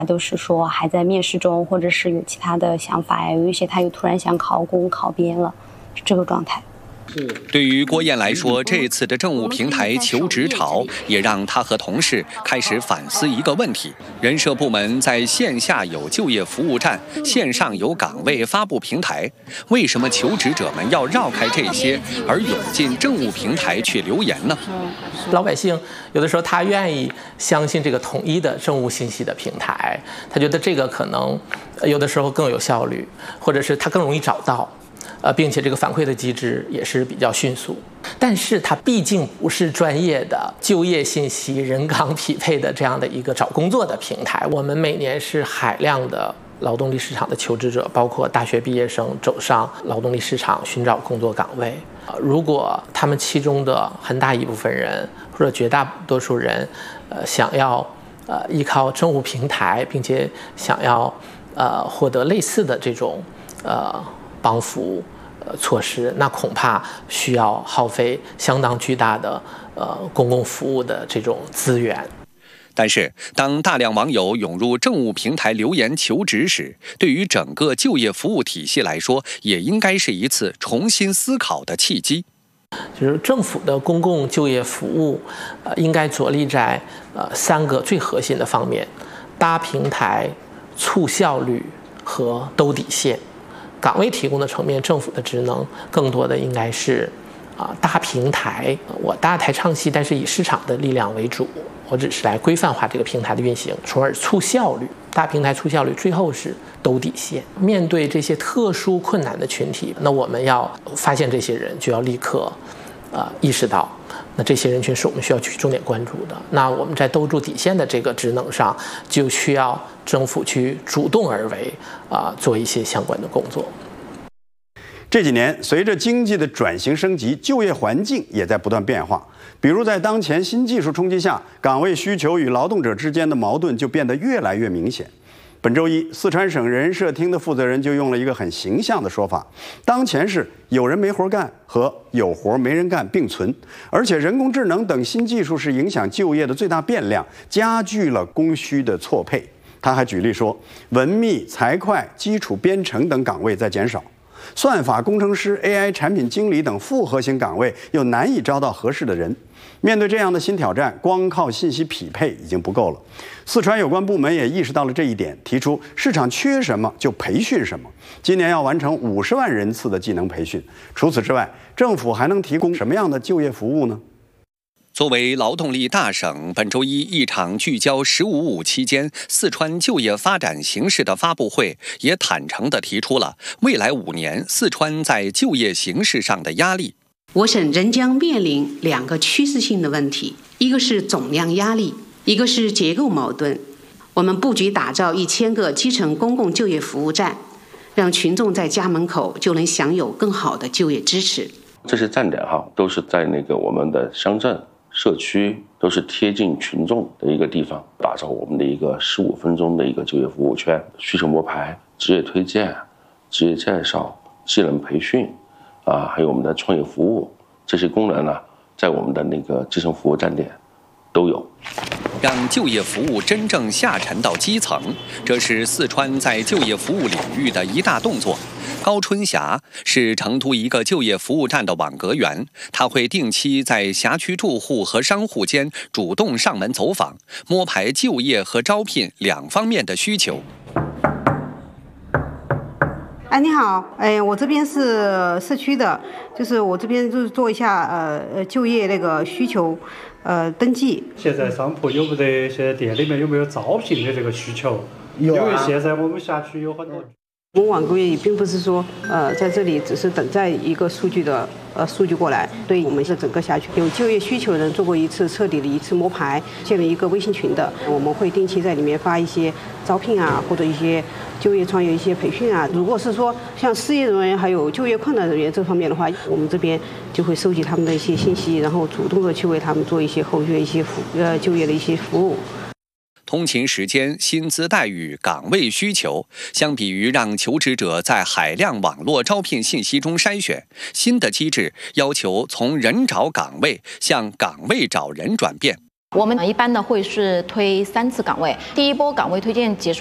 都是说还在面试中，或者是有其他的想法呀，有一些他又突然想考公考编了，是这个状态。 对于郭燕来说，这次的政务平台求职潮也让她和同事开始反思一个问题：人社部门在线下有就业服务站，线上有岗位发布平台，为什么求职者们要绕开这些，而涌进政务平台去留言呢？ 老百姓有的时候他愿意相信这个统一的政务信息的平台，他觉得这个可能有的时候更有效率，或者是他更容易找到。并且这个反馈的机制也是比较迅速，但是它毕竟不是专业的就业信息人岗匹配的这样的一个找工作的平台。我们每年是海量的劳动力市场的求职者，包括大学毕业生走上劳动力市场寻找工作岗位。如果他们其中的很大一部分人或者绝大多数人，想要依靠政务平台，并且想要获得类似的这种帮扶措施，那恐怕需要耗费相当巨大的公共服务的这种资源。 但是，当大量网友涌入政务平台留言求职时，对于整个就业服务体系来说，也应该是一次重新思考的契机。 就是政府的公共就业服务，应该着力在3个最核心的方面：搭平台、促效率和兜底线。岗位提供的层面，政府的职能更多的应该是搭平台。我搭台唱戏，但是以市场的力量为主，我只是来规范化这个平台的运行，从而促效率。搭平台促效率，最后是兜底线。面对这些特殊困难的群体，那我们要发现这些人，就要立刻意识到，那这些人群是我们需要去重点关注的。那我们在兜住底线的这个职能上，就需要政府去主动而为，做一些相关的工作。 这几年，随着经济的转型升级，就业环境也在不断变化。比如在当前新技术冲击下，岗位需求与劳动者之间的矛盾就变得越来越明显。本周一，四川省人社厅的负责人就用了一个很形象的说法：当前是有人没活干和有活没人干并存，而且人工智能等新技术是影响就业的最大变量，加剧了供需的错配。他还举例说，文秘、财会、基础编程等岗位在减少，算法工程师、AI 产品经理等复合型岗位又难以招到合适的人。面对这样的新挑战，光靠信息匹配已经不够了。四川有关部门也意识到了这一点，提出市场缺什么就培训什么。今年要完成50万人次的技能培训。除此之外，政府还能提供什么样的就业服务呢？ 作为劳动力大省，本周一一场聚焦“15+5”期间四川就业发展形势的发布会，也坦诚地提出了未来5年四川在就业形势上的压力。 我省仍将面临2个趋势性的问题，一个是总量压力，一个是结构矛盾。我们布局打造1000个基层公共就业服务站，让群众在家门口就能享有更好的就业支持。 这些站点都是在我们的乡镇、社区，都是贴近群众的一个地方，打造我们的一个15分钟的一个就业服务圈，需求摸排、职业推荐、职业介绍、技能培训。还有我们的创业服务，这些功能在我们的基层服务站点都有。 让就业服务真正下沉到基层，这是四川在就业服务领域的一大动作。高春霞是成都一个就业服务站的网格员，他会定期在辖区住户和商户间主动上门走访，摸排就业和招聘2方面的需求。 你好，我这边是社区的，就是我这边就是做一下就业需求登记。 现在商铺有没得？现在店里面有没有招聘的这个需求？有因为现在我们辖区有很多。 我们网格员也并不是说在这里只是等待一个数据过来，对我们是整个辖区有就业需求的人做过彻底的一次摸排，建了一个微信群的，我们会定期在里面发一些招聘或者一些就业创业一些培训如果是说像失业人员还有就业困难人员这方面的话，我们这边就会收集他们的一些信息，然后主动的去为他们做一些后续一些就业的一些服务。 通勤时间、薪资待遇、岗位需求，相比于让求职者在海量网络招聘信息中筛选，新的机制要求从人找岗位向岗位找人转变。 我们一般呢会是推3次岗位，第一波岗位推荐结束